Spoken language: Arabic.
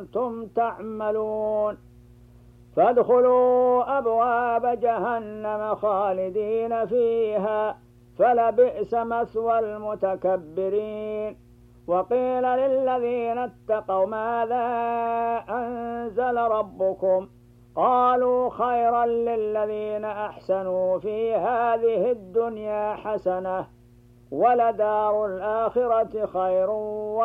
كنتم تعملون فادخلوا أبواب جهنم خالدين فيها فلبئس مثوى المتكبرين وقيل للذين اتقوا ماذا أنزل ربكم قالوا خيرا للذين أحسنوا في هذه الدنيا حسنة ولدار الآخرة خير